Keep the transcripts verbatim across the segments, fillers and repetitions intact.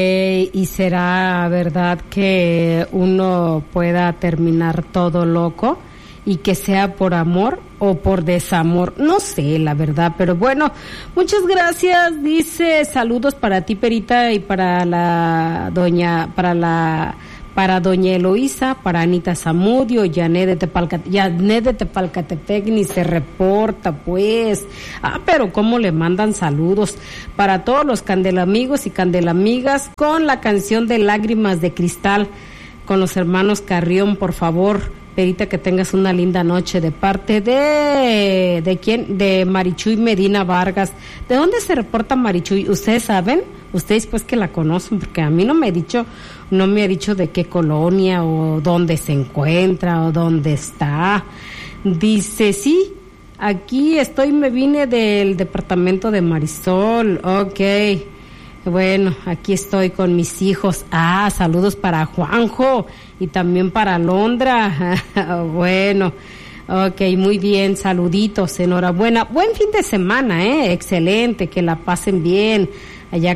Eh, y será verdad que uno pueda terminar todo loco y que sea por amor o por desamor, no sé la verdad, pero bueno, muchas gracias. Dice saludos para ti, Perita, y para la doña, para la para doña Eloísa, para Anita Zamudio, Yanet de Tepalcatepec, Yanet de Tepalcatepec ni se reporta, pues. Ah, pero cómo le mandan saludos para todos los candelamigos y candelamigas con la canción de Lágrimas de Cristal, con los hermanos Carrión, por favor. Perita, que tengas una linda noche de parte de... ¿De quién? De Marichuy Medina Vargas. ¿De dónde se reporta Marichuy? ¿Ustedes saben? Ustedes pues que la conocen, porque a mí no me ha dicho, no me ha dicho de qué colonia o dónde se encuentra o dónde está. Dice, sí, aquí estoy, me vine del departamento de Marisol. Ok. Bueno, aquí estoy con mis hijos. Ah, saludos para Juanjo y también para Londra. Bueno, ok, muy bien, saluditos, enhorabuena. Buen fin de semana, eh, excelente, que la pasen bien. Allá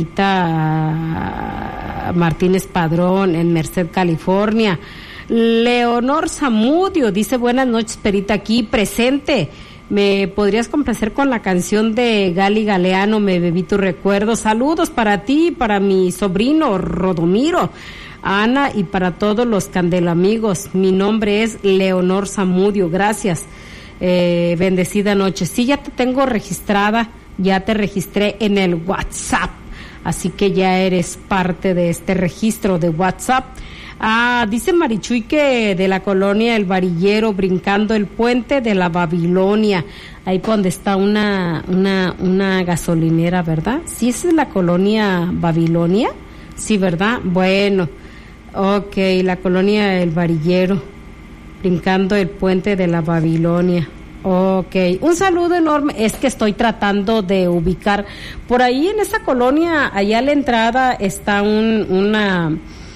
Carmelita Martínez Padrón en Merced, California. Leonor Zamudio dice, buenas noches, Perita, aquí presente. ¿Me podrías complacer con la canción de Gali Galeano, Me bebí tu recuerdo? Saludos para ti, para mi sobrino Rodomiro, Ana, y para todos los candelamigos. Mi nombre es Leonor Zamudio, gracias. Eh, bendecida noche. Sí, ya te tengo registrada, ya te registré en el WhatsApp, así que ya eres parte de este registro de WhatsApp. Ah, dice Marichuy que de la colonia El Varillero, brincando el puente de la Babilonia, ahí por donde está una, una, una gasolinera, ¿verdad? Sí, esa es la colonia Babilonia, sí, ¿verdad? Bueno, ok, la colonia El Varillero, brincando el puente de la Babilonia. Ok, un saludo enorme. Es que estoy tratando de ubicar por ahí en esa colonia, allá a la entrada está un, una...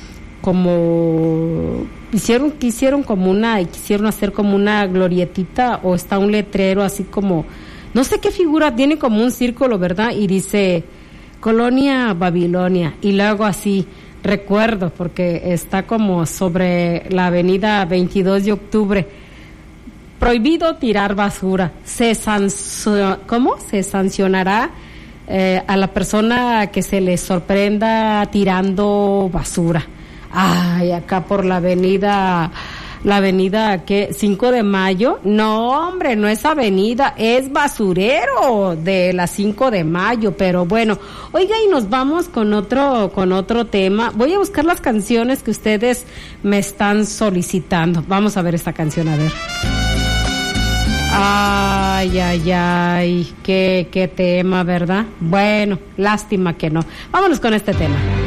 como hicieron quisieron como una y quisieron hacer como una glorietita, o está un letrero así como no sé qué figura tiene, como un círculo, ¿verdad? Y dice Colonia Babilonia, y luego así recuerdo porque está como sobre la avenida veintidós de octubre. Prohibido tirar basura. Se sancio, ¿cómo? Se sancionará eh, a la persona que se le sorprenda tirando basura. Ay, acá por la avenida, la avenida, ¿qué? cinco de mayo. No, hombre, no es avenida, es basurero de la cinco de mayo, pero bueno. Oiga, y nos vamos con otro, con otro tema. Voy a buscar las canciones que ustedes me están solicitando. Vamos a ver esta canción, a ver. Ay, ay, ay, qué, qué tema, ¿verdad? Bueno, lástima que no. Vámonos con este tema.